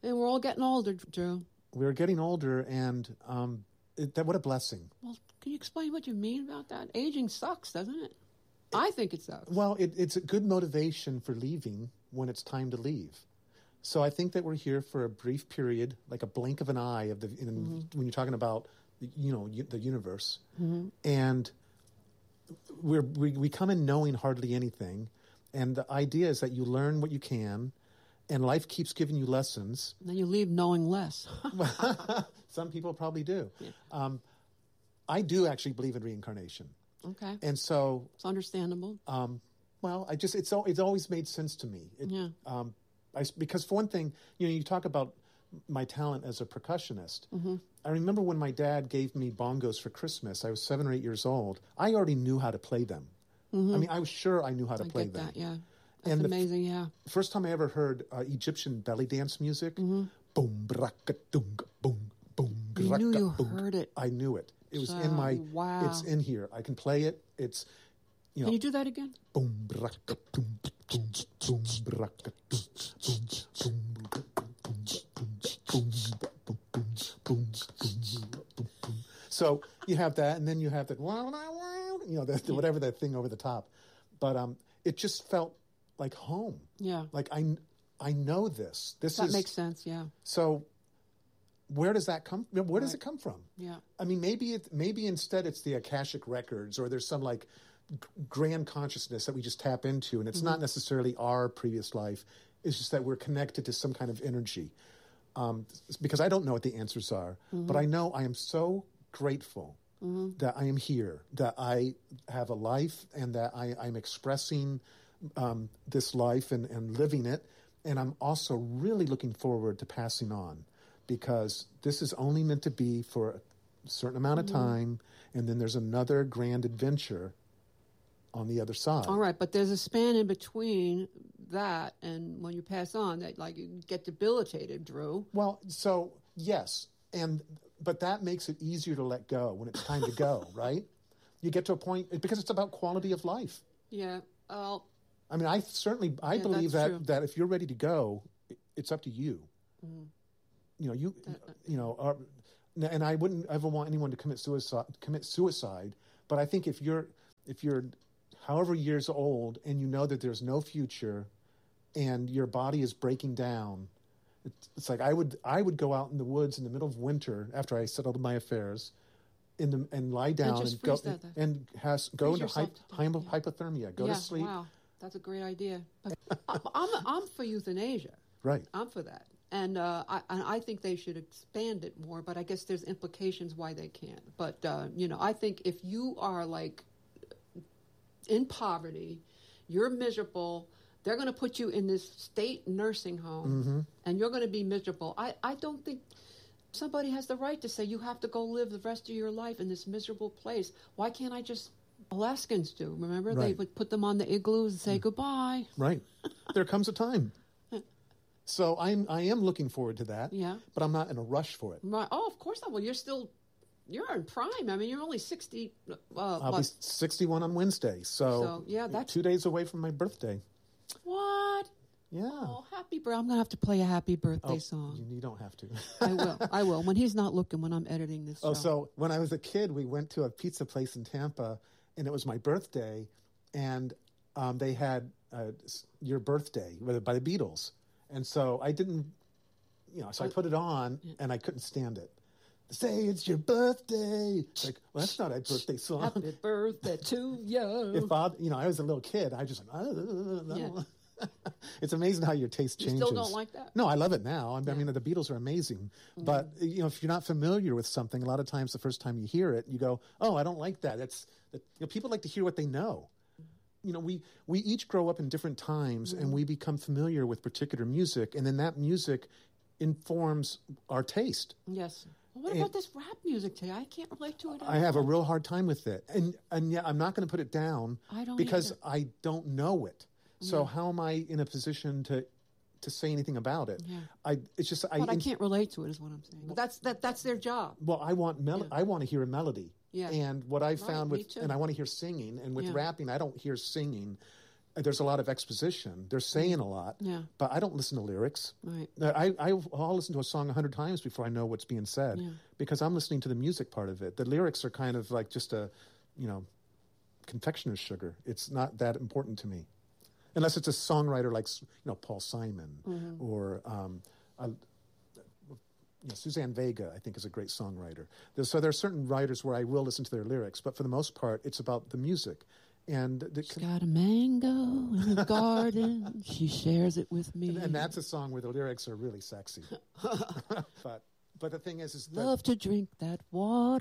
And we're all getting older, Drew. We're getting older, and what a blessing. Well, can you explain what you mean about that? Aging sucks, doesn't it? I think it sucks. Well, it's a good motivation for leaving when it's time to leave. So I think that we're here for a brief period, like a blink of an eye of when you're talking about the universe, and we come in knowing hardly anything, and the idea is that you learn what you can, and life keeps giving you lessons. And then you leave knowing less. Some people probably do. Yeah. I do actually believe in reincarnation. Okay. And so it's understandable. Well, it's always made sense to me. Because for one thing, you talk about my talent as a percussionist. I remember when my dad gave me bongos for Christmas. I was 7 or 8 years old. I already knew how to play them. I mean, I was sure I knew how to play them. That, yeah. That's amazing, yeah. First time I ever heard Egyptian belly dance music, boom, braka, dung, boom, boom, you braka, knew you boom. heard it. I knew it. It was in my. Wow. It's in here. I can play it. It's. Can you do that again? Boom, braka, boom, boom, boom, braka, boom, boom, boom, boom. So you have that, and then you have that, whatever that thing over the top. But it just felt like home. Yeah. Like I know this. That makes sense. Yeah. So where does that come? Where does it come from? Yeah. I mean, maybe instead it's the Akashic records, or there's some like grand consciousness that we just tap into, and it's not necessarily our previous life. It's just that we're connected to some kind of energy. Because I don't know what the answers are, but I know I am so grateful that I am here, that I have a life, and that I'm expressing this life and living it. And I'm also really looking forward to passing on, because this is only meant to be for a certain amount of time, and then there's another grand adventure on the other side. All right, but there's a span in between that and when you pass on that, like, you get debilitated, Drew. Well, so yes, but that makes it easier to let go when it's time to go, right? You get to a point, because it's about quality of life. Yeah. I mean, I believe that if you're ready to go, it's up to you. And I wouldn't ever want anyone to commit suicide. But I think if you're however years old and you know that there's no future and your body is breaking down, it's like I would go out in the woods in the middle of winter after I settled my affairs and lie down and go into hypothermia, go to sleep. Wow, that's a great idea. But I'm for euthanasia. Right. I'm for that. And I think they should expand it more, but I guess there's implications why they can't. But, I think if you are, like, in poverty, you're miserable, they're going to put you in this state nursing home, and you're going to be miserable. I don't think somebody has the right to say you have to go live the rest of your life in this miserable place. Why can't I just... Alaskans do, remember? Right. They would put them on the igloos and say goodbye. Right. There comes a time. So I am looking forward to that. Yeah. But I'm not in a rush for it. Right. Oh, of course not. Well, you're in prime. I mean, you're only 60. I'll be 61 on Wednesday. So yeah, that's 2 days away from my birthday. What? Yeah. Oh, happy birthday. I'm going to have to play a happy birthday song. You don't have to. I will. When he's not looking, when I'm editing this show. So when I was a kid, we went to a pizza place in Tampa, and it was my birthday, and they had Your Birthday by the Beatles. And so I didn't, so I put it on, and I couldn't stand it. Say it's your birthday. It's like, well, that's not a birthday song. Happy birthday to you. If I was a little kid, I was just like, It's amazing how your taste changes. You still don't like that? No, I love it now. I mean, the Beatles are amazing. But, if you're not familiar with something, a lot of times the first time you hear it, you go, oh, I don't like that. People like to hear what they know. We each grow up in different times, and we become familiar with particular music, and then that music informs our taste. Yes. Well, what about this rap music today? I can't relate to it at all. I have a real hard time with it. And yeah, I'm not going to put it down because either. I don't know it. So how am I in a position to say anything about it? Yeah. I can't relate to it is what I'm saying. But that's their job. Well, I want I want to hear a melody. Yeah. And what I found me too. and I want to hear singing, and with rapping I don't hear singing. there's a lot of exposition. They're saying a lot, Yeah. but I don't listen to lyrics. Right. I'll listen to a song 100 times before I know what's being said Yeah. because I'm listening to the music part of it. The lyrics are kind of like just a, confectioner's sugar. It's not that important to me. Unless it's a songwriter like, Paul Simon or Suzanne Vega, I think, is a great songwriter. So there are certain writers where I will listen to their lyrics, but for the most part, it's about the music. And She's got a mango in the garden. She shares it with me. and that's a song where the lyrics are really sexy. But the thing is that Love to drink that water.